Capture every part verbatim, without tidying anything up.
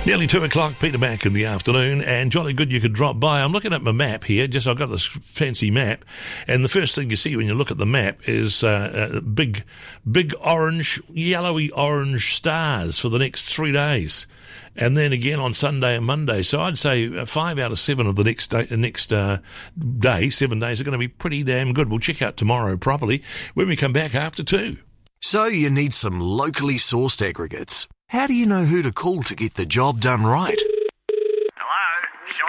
Nearly two o'clock, Peter Mac in the afternoon, and jolly good you could drop by. I'm looking at my map here, just I've got this fancy map, and the first thing you see when you look at the map is uh, uh, big, big orange, yellowy orange stars for the next three days. And then again on Sunday and Monday. So I'd say five out of seven of the next day, next uh, day, seven days, are going to be pretty damn good. We'll check out tomorrow properly when we come back after two. So you need some locally sourced aggregates. How do you know who to call to get the job done right? Hello,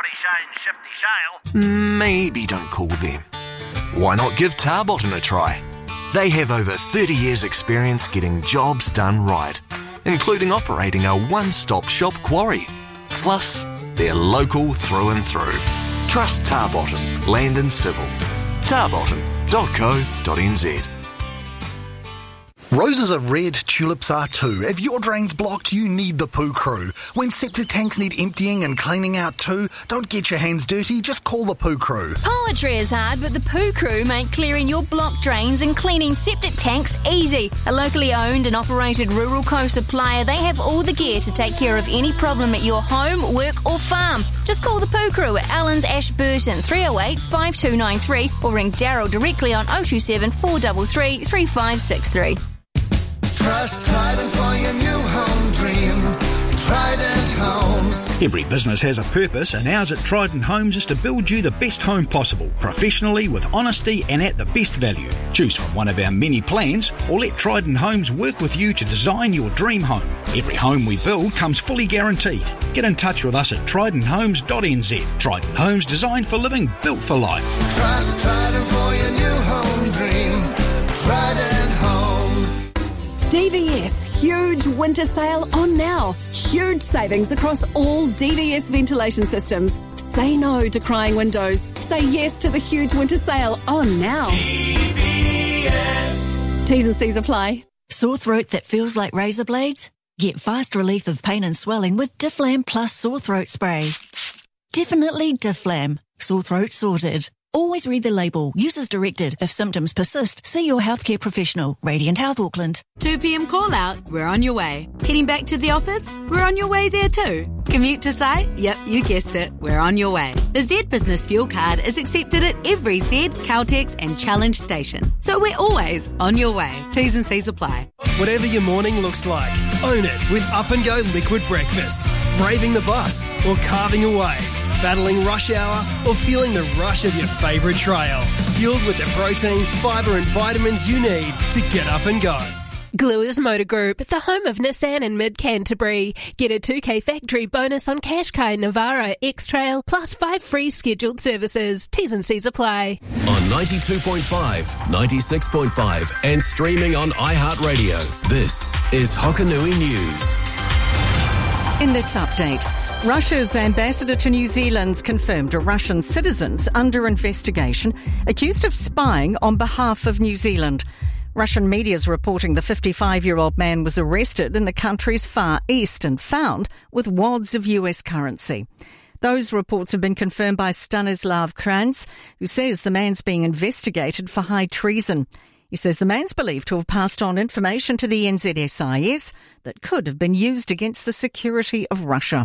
Shoddy Shane, Shifty Shale. Maybe don't call them. Why not give Tarbotton a try? They have over thirty years experience getting jobs done right, including operating a one-stop shop quarry. Plus, they're local through and through. Trust Tarbotton, Land and Civil. tarbotton dot co dot n z. Roses are red, tulips are too. If your drain's blocked, you need the Poo Crew. When septic tanks need emptying and cleaning out too, don't get your hands dirty, just call the Poo Crew. Poetry is hard, but the Poo Crew make clearing your blocked drains and cleaning septic tanks easy. A locally owned and operated rural co-supplier, they have all the gear to take care of any problem at your home, work or farm. Just call the Poo Crew at Allen's Ashburton, three oh eight, five two nine three, or ring Daryl directly on oh two seven, four three three, three five six three. Trust Trident for your new home dream. Trident Homes. Every business has a purpose, and ours at Trident Homes is to build you the best home possible, professionally, with honesty and at the best value. Choose from one of our many plans, or let Trident Homes work with you to design your dream home. Every home we build comes fully guaranteed. Get in touch with us at trident homes dot n z. Trident Homes, designed for living, built for life. Trust Trident for your new home dream. Trident Homes. D V S, huge winter sale on now. Huge savings across all D V S ventilation systems. Say no to crying windows. Say yes to the huge winter sale on now. D V S. T's and C's apply. Sore throat that feels like razor blades? Get fast relief of pain and swelling with Difflam Plus Sore Throat Spray. Definitely Difflam. Sore throat sorted. Always read the label. Use as directed. If symptoms persist, see your healthcare professional. Radiant Health Auckland. two p.m. call out, we're on your way. Heading back to the office, we're on your way there too. Commute to site? Yep, you guessed it, we're on your way. The Z Business Fuel Card is accepted at every Z, Caltex and Challenge station. So we're always on your way. T's and C's apply. Whatever your morning looks like, own it with Up and Go Liquid Breakfast. Braving the bus or carving a wave. Battling rush hour or feeling the rush of your favourite trail. Fueled with the protein, fibre and vitamins you need to get up and go. Gluers Motor Group, the home of Nissan in mid-Canterbury. Get a two K factory bonus on Qashqai, Navara, X-Trail, plus five free scheduled services. T's and C's apply. On ninety-two point five, ninety-six point five and streaming on iHeartRadio, this is Hokanui News. In this update, Russia's ambassador to New Zealand's confirmed a Russian citizen's under investigation, accused of spying on behalf of New Zealand. Russian media is reporting the fifty-five-year-old man was arrested in the country's far east and found with wads of U S currency. Those reports have been confirmed by Stanislav Kranz, who says the man's being investigated for high treason. He says the man's believed to have passed on information to the N Z S I S that could have been used against the security of Russia.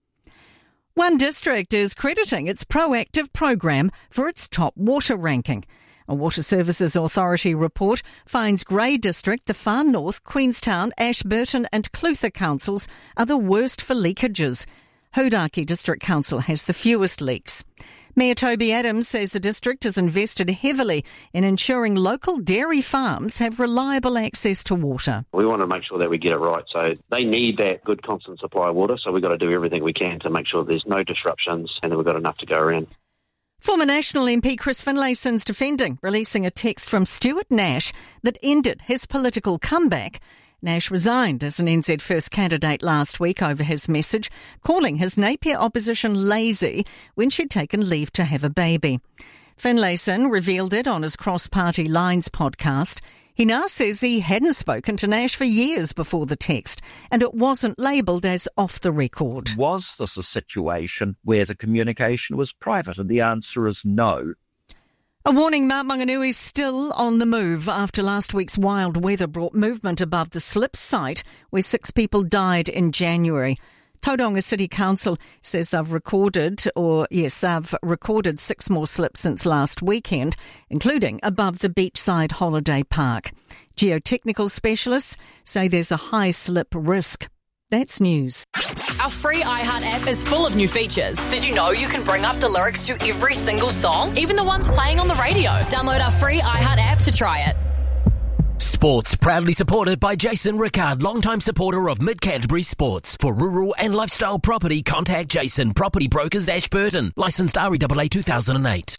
One district is crediting its proactive program for its top water ranking. A Water Services Authority report finds Grey District, the Far North, Queenstown, Ashburton and Clutha councils are the worst for leakages. Hodaki District Council has the fewest leaks. Mayor Toby Adams says the district has invested heavily in ensuring local dairy farms have reliable access to water. We want to make sure that we get it right. So they need that good constant supply of water, so we've got to do everything we can to make sure there's no disruptions and that we've got enough to go around. Former National M P Chris Finlayson's defending, releasing a text from Stuart Nash that ended his political comeback. Nash resigned as an N Z First candidate last week over his message, calling his Napier opposition lazy when she'd taken leave to have a baby. Finlayson revealed it on his Cross Party Lines podcast. He now says he hadn't spoken to Nash for years before the text, and it wasn't labelled as off the record. Was this a situation where the communication was private? And the answer is no. A warning, Mount Maunganui is still on the move after last week's wild weather brought movement above the slip site where six people died in January. Tauranga City Council says they've recorded, or yes, they've recorded six more slips since last weekend, including above the beachside holiday park. Geotechnical specialists say there's a high slip risk. That's news. Our free iHeart app is full of new features. Did you know you can bring up the lyrics to every single song, even the ones playing on the radio? Download our free iHeart app to try it. Sports, proudly supported by Jason Rickard, longtime supporter of Mid-Canterbury Sports. For rural and lifestyle property, contact Jason, Property Brokers, Ashburton. Licensed R E A A two thousand eight.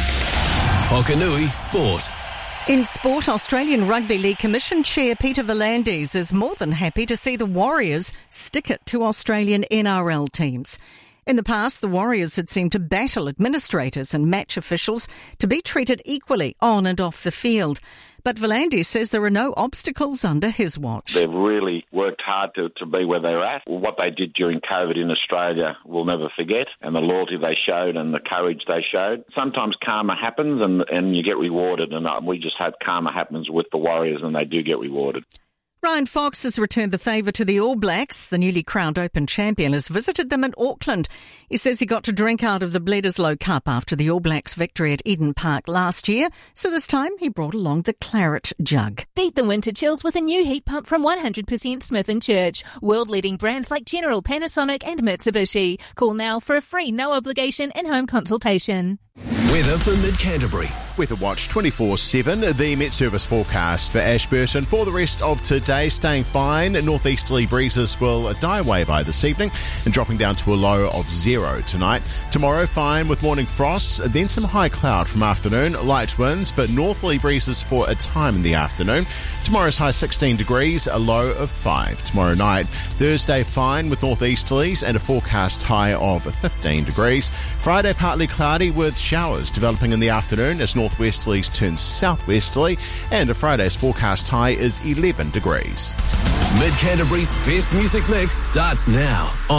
Hokanui Sport. In sport, Australian Rugby League Commission Chair Peter V'landys is more than happy to see the Warriors stick it to Australian N R L teams. In the past, the Warriors had seemed to battle administrators and match officials to be treated equally on and off the field. But V'landys says there are no obstacles under his watch. They've really worked hard to, to be where they're at. What they did during COVID in Australia we'll never forget, and the loyalty they showed and the courage they showed. Sometimes karma happens and, and you get rewarded, and we just hope karma happens with the Warriors and they do get rewarded. Ryan Fox has returned the favour to the All Blacks. The newly crowned Open champion has visited them in Auckland. He says he got to drink out of the Bledisloe Cup after the All Blacks' victory at Eden Park last year, so this time he brought along the claret jug. Beat the winter chills with a new heat pump from one hundred percent Smith and Church. World-leading brands like General, Panasonic and Mitsubishi. Call now for a free no-obligation in-home consultation. Weather for Mid-Canterbury. Weather Watch twenty-four seven, the Met Service forecast for Ashburton. For the rest of today, staying fine. Northeasterly breezes will die away by this evening and dropping down to a low of zero tonight. Tomorrow, fine with morning frosts, then some high cloud from afternoon, light winds, but northerly breezes for a time in the afternoon. Tomorrow's high sixteen degrees, a low of five. Tomorrow night, Thursday, fine with northeasterlies and a forecast high of fifteen degrees. Friday, partly cloudy with showers developing in the afternoon as northwesterlies turn southwesterly, and a Friday's forecast high is eleven degrees. Mid-Canterbury's best music mix starts now.